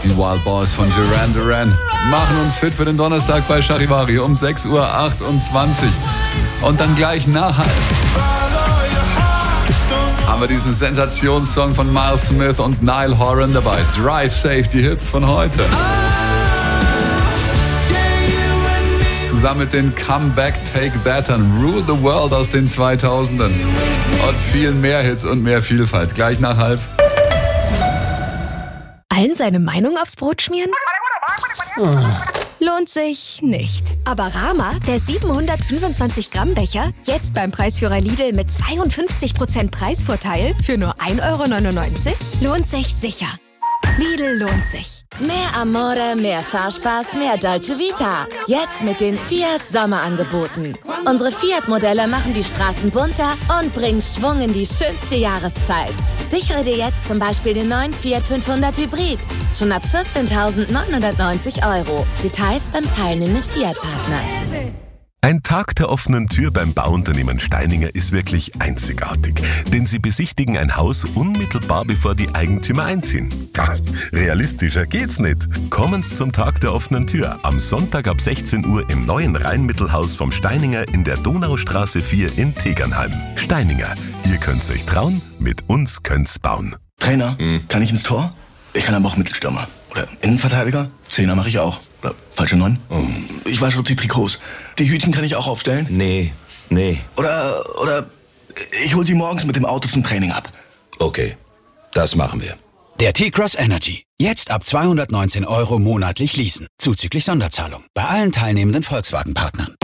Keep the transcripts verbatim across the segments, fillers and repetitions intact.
Die Wild Boys von Duran Duran machen uns fit für den Donnerstag bei Charivari um sechs Uhr achtundzwanzig. Und dann gleich nach halb haben wir diesen Sensationssong von Miles Smith und Niall Horan dabei. Drive Safe, die Hits von heute. Zusammen mit den Comeback Take That und Rule the World aus den zweitausendern. Und viel mehr Hits und mehr Vielfalt. Gleich nach halb. Allen seine Meinung aufs Brot schmieren? Lohnt sich nicht. Aber Rama, der siebenhundertfünfundzwanzig Gramm Becher, jetzt beim Preisführer Lidl mit zweiundfünfzig Prozent Preisvorteil für nur ein Euro neunundneunzig, lohnt sich sicher. Lidl lohnt sich. Mehr Amore, mehr Fahrspaß, mehr Dolce Vita. Jetzt mit den Fiat Sommerangeboten. Unsere Fiat-Modelle machen die Straßen bunter und bringen Schwung in die schönste Jahreszeit. Sichere dir jetzt zum Beispiel den neuen Fiat fünfhundert Hybrid. Schon ab vierzehntausendneunhundertneunzig Euro. Details beim teilnehmenden Fiat-Partner. Ein Tag der offenen Tür beim Bauunternehmen Steininger ist wirklich einzigartig, denn sie besichtigen ein Haus unmittelbar bevor die Eigentümer einziehen. Ja, realistischer geht's nicht. Kommen Sie zum Tag der offenen Tür am Sonntag ab sechzehn Uhr im neuen Rheinmittelhaus vom Steininger in der Donaustraße vier in Tegernheim. Steininger, ihr könnt's euch trauen, mit uns könnt's bauen. Trainer, hm. kann ich ins Tor? Ich kann aber auch Mittelstürmer. Oder Innenverteidiger? Zehner mache ich auch. Oder falsche Neun? Oh. Ich wasche auch die Trikots. Die Hütchen kann ich auch aufstellen? Nee, nee. Oder, oder ich hol sie morgens mit dem Auto zum Training ab. Okay, das machen wir. Der T-Cross Energy. Jetzt ab zweihundertneunzehn Euro monatlich leasen. Zuzüglich Sonderzahlung. Bei allen teilnehmenden Volkswagen-Partnern.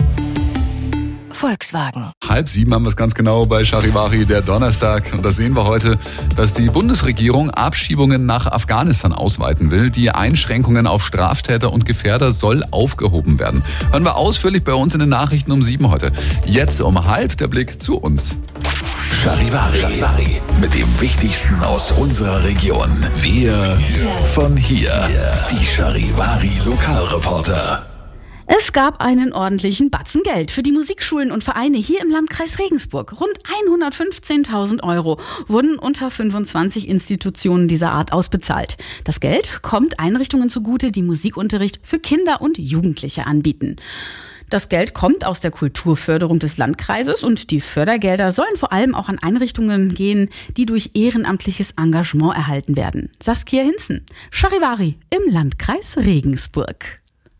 Volkswagen. Halb sieben haben wir es ganz genau bei Charivari, der Donnerstag. Und da sehen wir heute, dass die Bundesregierung Abschiebungen nach Afghanistan ausweiten will. Die Einschränkungen auf Straftäter und Gefährder soll aufgehoben werden. Hören wir ausführlich bei uns in den Nachrichten um sieben heute. Jetzt um halb der Blick zu uns. Charivari, Charivari mit dem Wichtigsten aus unserer Region. Wir von hier. Die Charivari Lokalreporter. Es gab einen ordentlichen Batzen Geld für die Musikschulen und Vereine hier im Landkreis Regensburg. Rund hundertfünfzehntausend Euro wurden unter fünfundzwanzig Institutionen dieser Art ausbezahlt. Das Geld kommt Einrichtungen zugute, die Musikunterricht für Kinder und Jugendliche anbieten. Das Geld kommt aus der Kulturförderung des Landkreises und die Fördergelder sollen vor allem auch an Einrichtungen gehen, die durch ehrenamtliches Engagement erhalten werden. Saskia Hinzen, Charivari im Landkreis Regensburg.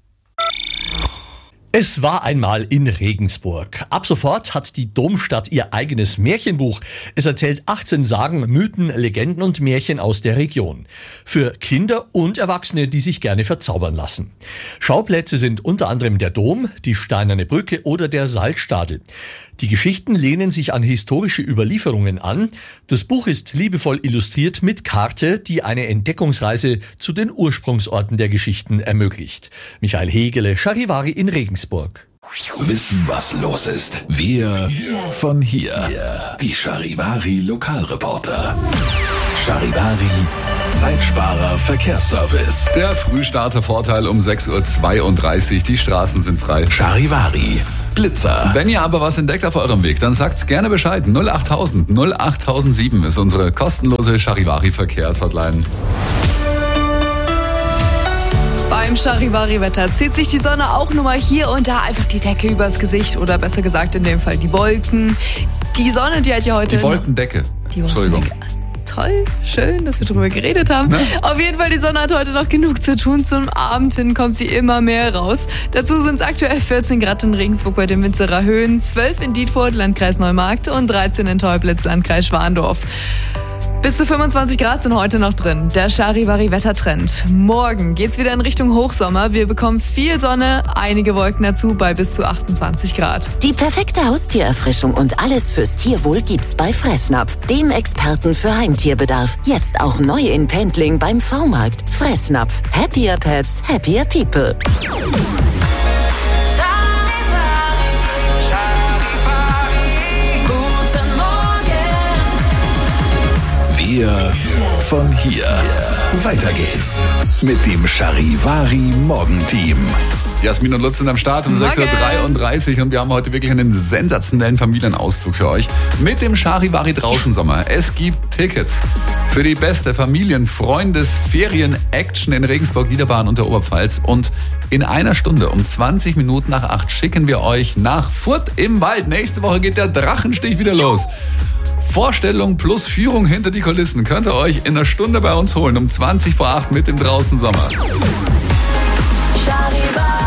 Es war einmal in Regensburg. Ab sofort hat die Domstadt ihr eigenes Märchenbuch. Es erzählt achtzehn Sagen, Mythen, Legenden und Märchen aus der Region. Für Kinder und Erwachsene, die sich gerne verzaubern lassen. Schauplätze sind unter anderem der Dom, die Steinerne Brücke oder der Salzstadel. Die Geschichten lehnen sich an historische Überlieferungen an. Das Buch ist liebevoll illustriert mit Karte, die eine Entdeckungsreise zu den Ursprungsorten der Geschichten ermöglicht. Michael Hegele, Charivari in Regensburg. Wissen, was los ist. Wir von hier. Die Charivari Lokalreporter. Charivari Zeitsparer Verkehrsservice. Der Frühstartervorteil um sechs Uhr zweiunddreißig. Die Straßen sind frei. Charivari Blitzer. Wenn ihr aber was entdeckt auf eurem Weg, dann sagt's gerne Bescheid. null achttausend null achttausendsieben ist unsere kostenlose Charivari Verkehrshotline. Beim Charivari-Wetter zieht sich die Sonne auch nur mal hier und da einfach die Decke übers Gesicht oder besser gesagt in dem Fall die Wolken. Die Sonne, die hat ja heute... Die Wolkendecke. Die Wolkendecke. Entschuldigung. Toll, schön, dass wir drüber geredet haben. Ne? Auf jeden Fall, die Sonne hat heute noch genug zu tun. Zum Abend hin kommt sie immer mehr raus. Dazu sind es aktuell vierzehn Grad in Regensburg bei den Winzerer Höhen, zwölf in Dietfurt, Landkreis Neumarkt und dreizehn in Teublitz, Landkreis Schwandorf. Bis zu fünfundzwanzig Grad sind heute noch drin. Der Charivari-Wettertrend. Morgen geht's wieder in Richtung Hochsommer. Wir bekommen viel Sonne, einige Wolken dazu bei bis zu achtundzwanzig Grad. Die perfekte Haustiererfrischung und alles fürs Tierwohl gibt's bei Fressnapf, dem Experten für Heimtierbedarf. Jetzt auch neu in Pendling beim V-Markt. Fressnapf. Happier Pets, happier People. Wir von hier. Weiter geht's mit dem Charivari Morgenteam. Jasmin und Lutz sind am Start um sechs Uhr dreiunddreißig und wir haben heute wirklich einen sensationellen Familienausflug für euch mit dem Charivari Draußensommer. Es gibt Tickets für die beste Familien-, Freundes-, Ferien-Action in Regensburg, Niederbayern und der Oberpfalz. Und in einer Stunde um zwanzig Minuten nach acht schicken wir euch nach Furt im Wald. Nächste Woche geht der Drachenstich wieder los. Vorstellung plus Führung hinter die Kulissen könnt ihr euch in einer Stunde bei uns holen. Um zwanzig vor acht mit dem Draußensommer. Charivari.